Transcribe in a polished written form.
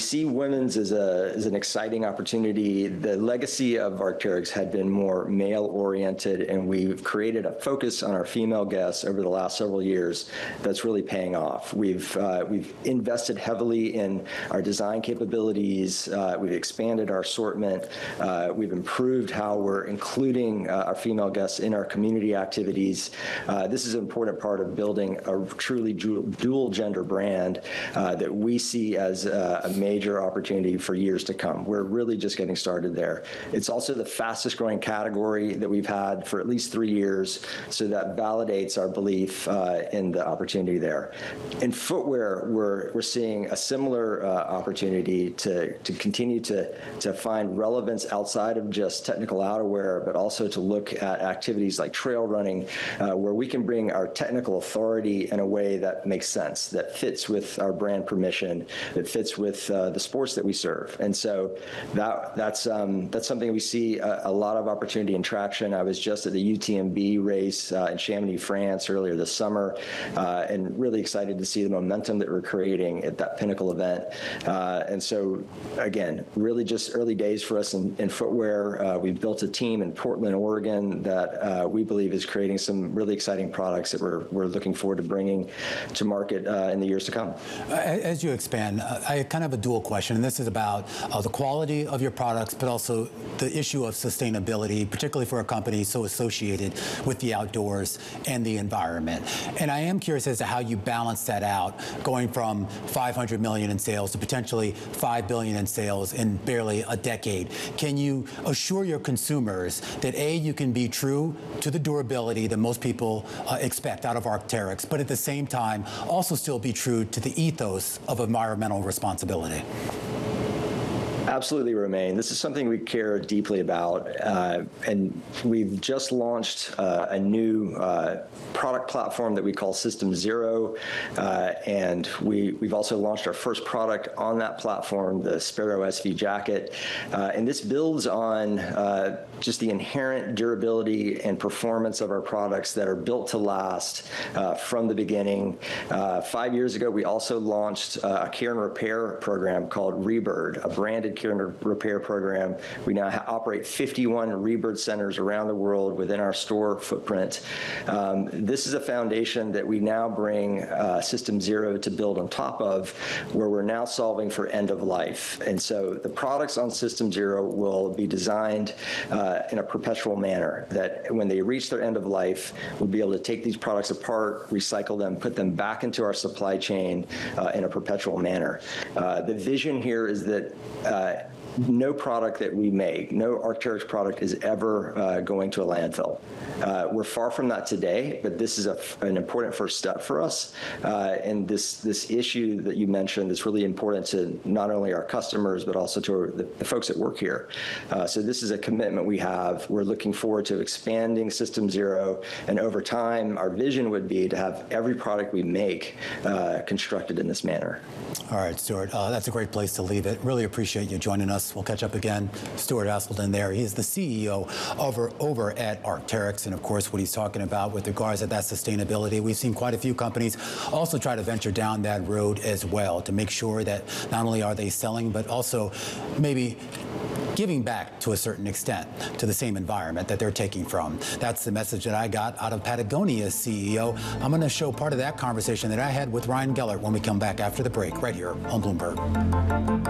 see women's as an exciting opportunity. The legacy of Arc'teryx had been more male-oriented, and we've created a focus on our female guests over the last several years that's really paying off. We've invested heavily in our design capabilities. We've expanded our assortment. We've improved how we're including our female guests in our community activities. This is an important part of building a truly dual-gender brand that we see as a major opportunity for years to come. We're really just getting started there. It's also the fastest growing category that we've had for at least 3 years, so that validates our belief in the opportunity there. In footwear, we're seeing a similar opportunity to continue to find relevance outside of just technical outerwear, but also to look at activities like trail running, where we can bring our technical authority in a way that makes sense, that fits with our brand permission, that fits with the sports that we serve. And so that's something we see a lot of opportunity and traction. I was just at the UTMB race in Chamonix, France earlier this summer, and really excited to see the momentum that we're creating at that pinnacle event. And so, again, really just early days for us in footwear. We've built a team in Portland, Oregon that we believe is creating some really exciting products that we're looking forward to bringing to market in the years to come. As you expand, I kind of have a dual question, and this is about the quality of your products, but also the issue of sustainability, particularly for a company so associated with the outdoors and the environment. And I am curious as to how you balance that out, going from $500 million in sales to potentially $5 billion in sales in barely a decade. Can you assure your consumers that A, you can be true to the durability that most people expect out of Arc'teryx, but at the same time also still be true to the ethos of environmental responsibility? Absolutely, Romain. This is something we care deeply about, and we've just launched a new product platform that we call System Zero, and we've also launched our first product on that platform, the Sparrow SV jacket, and this builds on just the inherent durability and performance of our products that are built to last from the beginning. 5 years ago, we also launched a care and repair program called Rebird, a branded care and repair program. We now operate 51 Rebird centers around the world within our store footprint. This is a foundation that we now bring System Zero to build on top of, where we're now solving for end of life. And so the products on System Zero will be designed in a perpetual manner, that when they reach their end of life, we'll be able to take these products apart, recycle them, put them back into our supply chain in a perpetual manner. The vision here is that no product that we make, no Arc'teryx product is ever going to a landfill. We're far from that today, but this is an important first step for us. And this issue that you mentioned is really important to not only our customers, but also to the folks that work here. So this is a commitment we have. We're looking forward to expanding System Zero, and over time, our vision would be to have every product we make constructed in this manner. All right, Stuart, that's a great place to leave it. Really appreciate you joining us. We'll catch up again. Stuart Haselden there. He is the CEO over at Arc'teryx, and of course what he's talking about with regards to that sustainability. We've seen quite a few companies also try to venture down that road as well, to make sure that not only are they selling, but also maybe giving back to a certain extent to the same environment that they're taking from. That's the message that I got out of Patagonia's CEO. I'm going to show part of that conversation that I had with Ryan Gellert when we come back after the break, right here on Bloomberg.